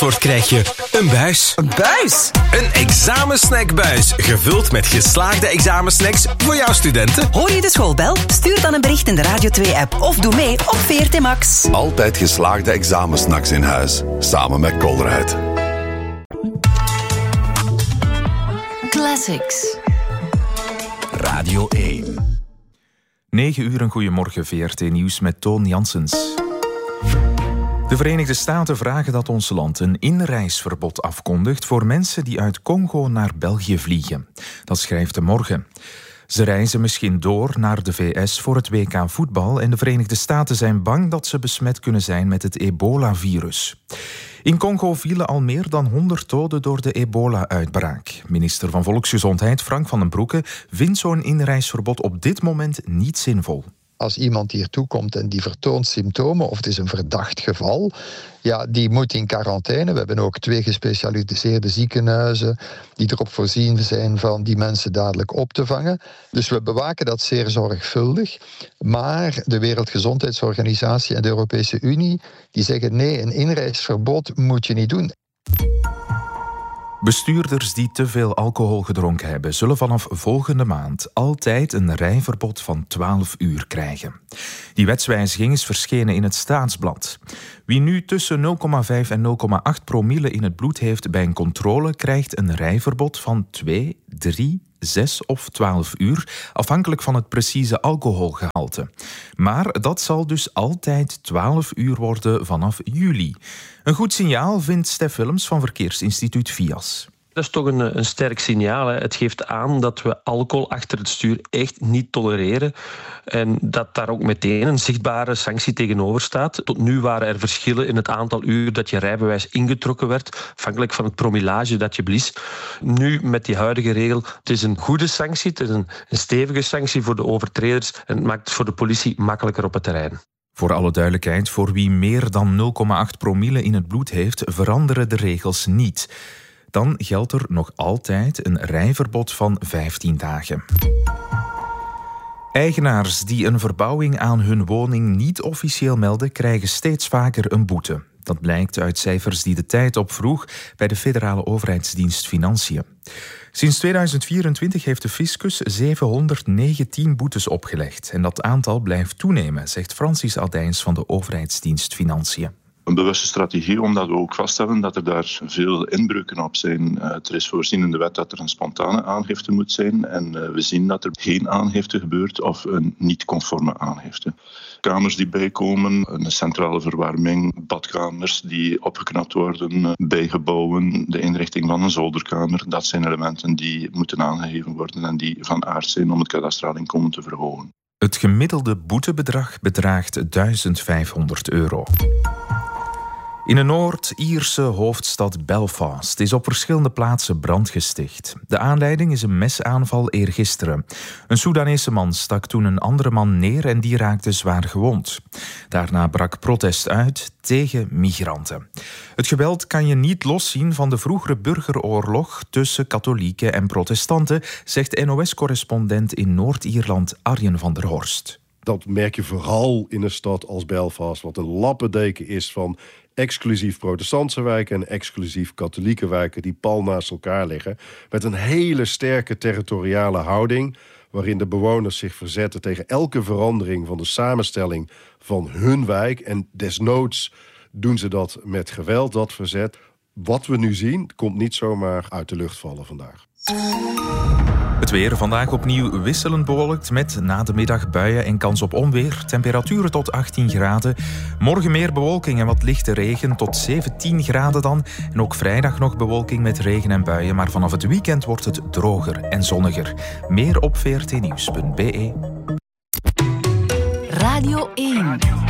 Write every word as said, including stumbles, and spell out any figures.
wordt, krijg je een buis. Een buis? Een examensnackbuis. Gevuld met geslaagde examensnacks voor jouw studenten. Hoor je de schoolbel? Stuur dan een bericht in de Radio twee-app of doe mee op V R T Max. Altijd geslaagde examensnacks in huis. Samen met Colruyt. Classics. Radio één. negen uur, een goeiemorgen, V R T Nieuws met Toon Janssens. De Verenigde Staten vragen dat ons land een inreisverbod afkondigt voor mensen die uit Congo naar België vliegen. Dat schrijft de Morgen. Ze reizen misschien door naar de V S voor het W K voetbal en de Verenigde Staten zijn bang dat ze besmet kunnen zijn met het ebola-virus. In Congo vielen al meer dan honderd doden door de ebola-uitbraak. Minister van Volksgezondheid Frank van den Broeke vindt zo'n inreisverbod op dit moment niet zinvol. Als iemand hier toekomt en die vertoont symptomen of het is een verdacht geval, ja, die moet in quarantaine. We hebben ook twee gespecialiseerde ziekenhuizen die erop voorzien zijn van die mensen dadelijk op te vangen. Dus we bewaken dat zeer zorgvuldig. Maar de Wereldgezondheidsorganisatie en de Europese Unie die zeggen nee, een inreisverbod moet je niet doen. Bestuurders die te veel alcohol gedronken hebben, zullen vanaf volgende maand altijd een rijverbod van twaalf uur krijgen. Die wetswijziging is verschenen in het Staatsblad. Wie nu tussen nul komma vijf en nul komma acht promille in het bloed heeft bij een controle, krijgt een rijverbod van twee, drie, zes of twaalf uur, afhankelijk van het precieze alcoholgehalte. Maar dat zal dus altijd twaalf uur worden vanaf juli. Een goed signaal vindt Stef Willems van Verkeersinstituut V I A S. Dat is toch een, een sterk signaal. Hè. Het geeft aan dat we alcohol achter het stuur echt niet tolereren. En dat daar ook meteen een zichtbare sanctie tegenover staat. Tot nu waren er verschillen in het aantal uur dat je rijbewijs ingetrokken werd, afhankelijk van het promillage dat je blies. Nu, met die huidige regel, het is een goede sanctie, het is een, een stevige sanctie voor de overtreders en het maakt het voor de politie makkelijker op het terrein. Voor alle duidelijkheid, voor wie meer dan nul komma acht promille in het bloed heeft, veranderen de regels niet. Dan geldt er nog altijd een rijverbod van vijftien dagen. Eigenaars die een verbouwing aan hun woning niet officieel melden, krijgen steeds vaker een boete. Dat blijkt uit cijfers die De Tijd opvroeg bij de federale overheidsdienst Financiën. Sinds tweeduizend vierentwintig heeft de fiscus zevenhonderdnegentien boetes opgelegd. En dat aantal blijft toenemen, zegt Francis Aldijns van de overheidsdienst Financiën. Een bewuste strategie, omdat we ook vaststellen dat er daar veel inbreuken op zijn. Uh, er is voorzien in de wet dat er een spontane aangifte moet zijn. En uh, we zien dat er geen aangifte gebeurt of een niet-conforme aangifte. Kamers die bijkomen, een centrale verwarming, badkamers die opgeknapt worden, bijgebouwen, de inrichting van een zolderkamer. Dat zijn elementen die moeten aangegeven worden en die van aard zijn om het kadastraal inkomen te verhogen. Het gemiddelde boetebedrag bedraagt duizend vijfhonderd euro. In de Noord-Ierse hoofdstad Belfast is op verschillende plaatsen brand gesticht. De aanleiding is een mesaanval eergisteren. Een Soedanese man stak toen een andere man neer en die raakte zwaar gewond. Daarna brak protest uit tegen migranten. Het geweld kan je niet loszien van de vroegere burgeroorlog tussen katholieken en protestanten, zegt N O S-correspondent in Noord-Ierland Arjen van der Horst. Dat merk je vooral in een stad als Belfast, wat een lappendeken is van exclusief protestantse wijken en exclusief katholieke wijken die pal naast elkaar liggen, met een hele sterke territoriale houding, waarin de bewoners zich verzetten tegen elke verandering van de samenstelling van hun wijk. En desnoods doen ze dat met geweld, dat verzet. Wat we nu zien, komt niet zomaar uit de lucht vallen vandaag. Het weer vandaag opnieuw wisselend bewolkt met na de middag buien en kans op onweer. Temperaturen tot achttien graden. Morgen meer bewolking en wat lichte regen tot zeventien graden dan. En ook vrijdag nog bewolking met regen en buien. Maar vanaf het weekend wordt het droger en zonniger. Meer op v r t nieuws punt b e. Radio één.